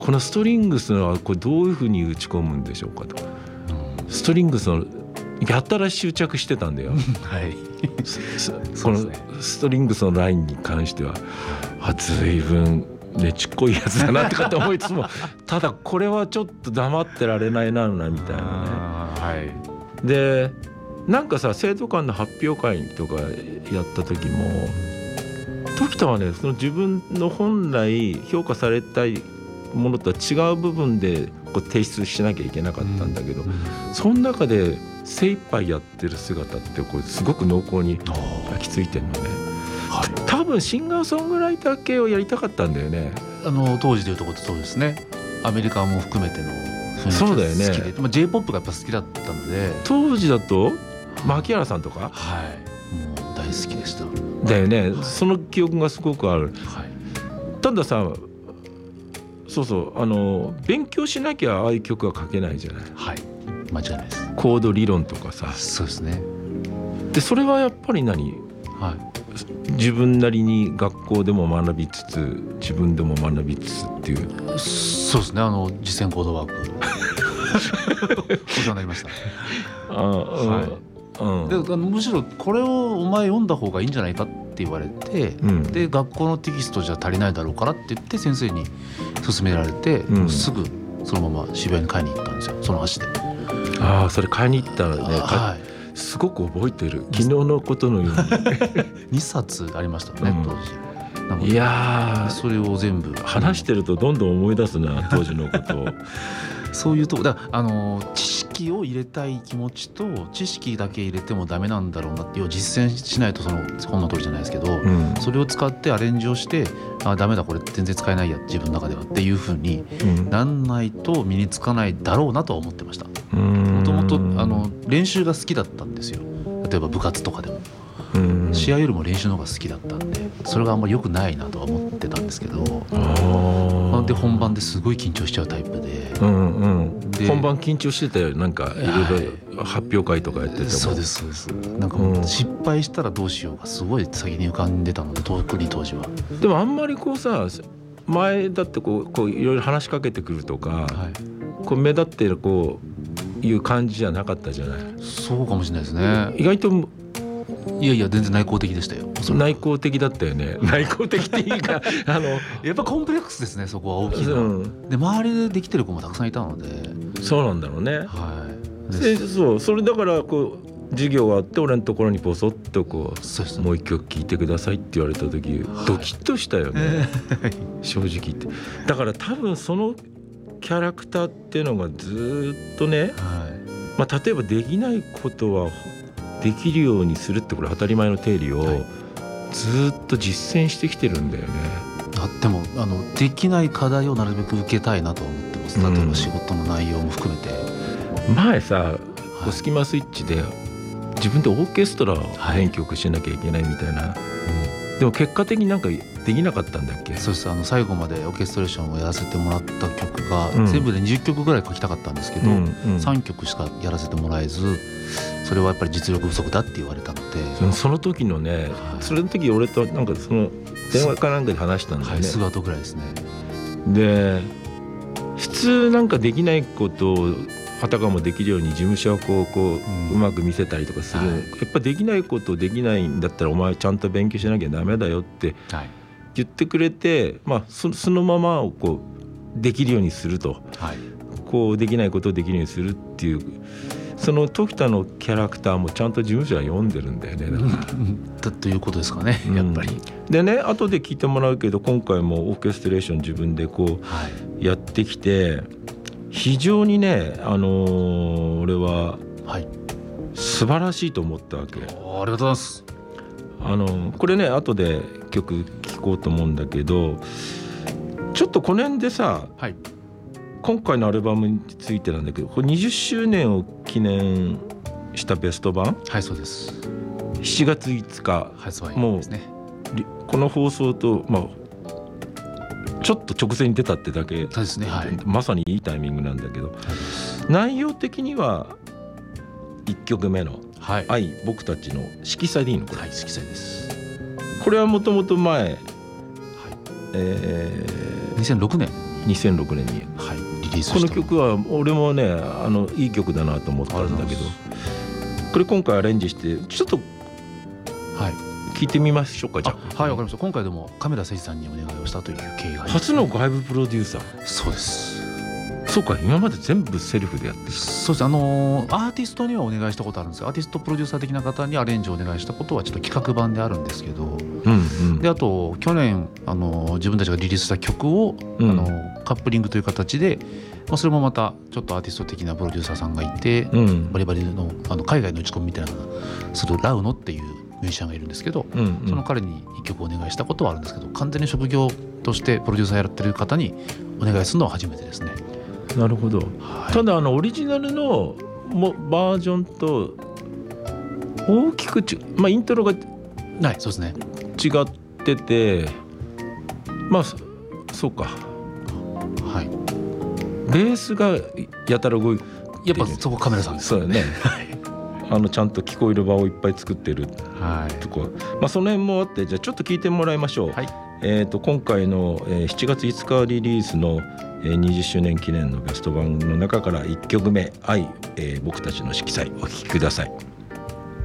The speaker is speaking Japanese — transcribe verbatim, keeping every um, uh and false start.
このストリングスはこれどういうふうに打ち込むんでしょうかと、うん、ストリングスのやたら執着してたんだよ、 はい、 このストリングスのラインに関してはあ随分ねちっこいやつだなとかって思いつつもただこれはちょっと黙ってられないなみたいなね、はい、でなんかさ生徒間の発表会とかやった時も時田はねその自分の本来評価されたいものとは違う部分でこう提出しなきゃいけなかったんだけど、うんうん、その中で精一杯やってる姿ってこうすごく濃厚に焼き付いてるのね、はい、多分シンガーソングライター系をやりたかったんだよね。 あの当時でいうところそうですね。アメリカも含めてのそうだよね。 好きで、まあ、J-ポップ がやっぱ好きだったので当時だと牧原さんとか、 はい、もう大好きでした。 だよね、 はい、 その記憶がすごくある、はい、たださそうそうあの勉強しなきゃああいう曲は書けないじゃない。 はい、間違いないです。 コード理論とかさ。 そうですね。 でそれはやっぱり何、はい、自分なりに学校でも学びつつ自分でも学びつつっていう。 そうですね。あの実践コードワークお世話になりました。あ、はい、うん、であのむしろこれをお前読んだ方がいいんじゃないかって言われて、うん、で学校のテキストじゃ足りないだろうからって言って先生に勧められて、うん、すぐそのまま渋谷に買いに行ったんですよ、その足で。 ああ、それ買いに行ったらね、 はい、 すごく覚えてる。昨日のことのようににさつありましたね、うん、当時。 いやそれを全部話してるとどんどん思い出すな当時のことをそういうとこだからあの知識を入れたい気持ちと知識だけ入れてもダメなんだろうなっていう実践しないとその本の通りじゃないですけど、うん、それを使ってアレンジをしてあダメだこれ全然使えないや自分の中ではっていう風になんないと身につかないだろうなとは思ってました。もともとあの練習が好きだったんですよ。例えば部活とかでも試合よりも練習の方が好きだったんでそれがあんまり良くないなとは思ってたんですけど、で本番ですごい緊張しちゃうタイプで、うんうん、で本番緊張してたよ。なんかいろいろ発表会とかやってても、 そうですそうです。なんかもう失敗したらどうしようがすごい先に浮かんでたので特に当時は。 でもあんまりこうさ前だってこうこういろいろ話しかけてくるとか、はい、こう目立ってるこういう感じじゃなかったじゃない。 そうかもしれないですね。 意外といやいや全然内向的でしたよ。 内向的だったよね。内向的っていうかあのやっぱコンプレックスですね、そこは大きな、うん、で周りでできてる子もたくさんいたので。 そうなんだろうね、 はい、 でそうそれだからこう授業があって俺のところにポソッとこう、ね、もう一曲聴いてくださいって言われた時、はい、ドキッとしたよね、正直言って。だから多分そのキャラクターっていうのがずっとね、はい、まあ、例えばできないことはできるようにするってこれ当たり前の定理をずっと実践してきてるんだよね、 はい、あでもあのできない課題をなるべく受けたいなと思ってます。例えば仕事の内容も含めて、 うん、前さ、はい、スキマスイッチで自分でオーケストラを編曲しなきゃいけないみたいな、はい、でも結果的になんかできなかったんだっけ。 そうです。あの最後までオーケストレーションをやらせてもらった曲が、うん、全部でにじゅっきょくぐらい書きたかったんですけど、うんうん、さんきょくしかやらせてもらえずそれはやっぱり実力不足だって言われたので、 その時のね、はい、それの時俺となんかその電話かなんかで話したんだよね。 すぐ後ぐらいですね。 で普通なんかできないことをあたかもできるように事務所をこう、こう、うん、うまく見せたりとかする、はい、やっぱできないことをできないんだったらお前ちゃんと勉強しなきゃダメだよって言ってくれて、まあ、そ, そのままをこうできるようにすると、はい、こうできないことをできるようにするっていうその時田のキャラクターもちゃんと事務所は読んでるんだよね。だからということですかね、やっぱり、うん、でね後で聞いてもらうけど今回もオーケストレーション自分でこうやってきて、はい、非常にね、あのー、俺は素晴らしいと思ったわけ、はい、 ありがとうございます。 あのこれね後で曲聴こうと思うんだけどちょっとこの辺でさ、はい、今回のアルバムについてなんだけどこれにじゅっしゅうねんを記念したベスト版、 はい、そうです。 しちがついつか発売もうですね。 この放送と、まあ、ちょっと直前に出たってだけ、 そうですね、はい、 まさにいいタイミングなんだけど、はい、内容的にはいっきょくめのはい、愛僕たちの色彩でいいのこれ、 はい、色彩です。 これはもともと前、はいえー、にせんろくねんににせんろくねんに、 はい、リリースした。 この曲は俺もねあのいい曲だなと思ったんだけど、これ今回アレンジしてちょっと聞いてみましょうか。じゃあ、はい、わかりました。今回でも亀田誠司さんにお願いをしたという経緯が、 初の外部プロデューサー。 そうです。 そうか、今まで全部セルフでやってる。 そうです。あのアーティストにはお願いしたことあるんですが、アーティストプロデューサー的な方にアレンジをお願いしたことはちょっと企画版であるんですけど、 うんうん、 であと去年あの自分たちがリリースした曲を、うん、あのカップリングという形で、まあ、それもまたちょっとアーティスト的なプロデューサーさんがいて、うん、バリバリ の, あの海外の打ち込みみたいなのをするラウノっていうミュージシャンがいるんですけど、うんうん、その彼にいっきょくお願いしたことはあるんですけど、完全に職業としてプロデューサーやってる方にお願いするのは初めてですね。 なるほど、はい、ただあのオリジナルのもバージョンと大きくち、まあ、イントロがない、そうですね、 違ってて、まあ そ, そうか、 はい、 ベースがやたら動いてる、 やっぱそこカメラさんですよね。あのちゃんと聞こえる場をいっぱい作ってるとこ、はい、まあ、その辺もあって、じゃあちょっと聞いてもらいましょう。はい、えー、と今回の、えー、しちがついつかリリースの、えー、にじゅっしゅうねん記念のベスト版の中からいっきょくめ、愛、えー、僕たちの色彩、お聴きください。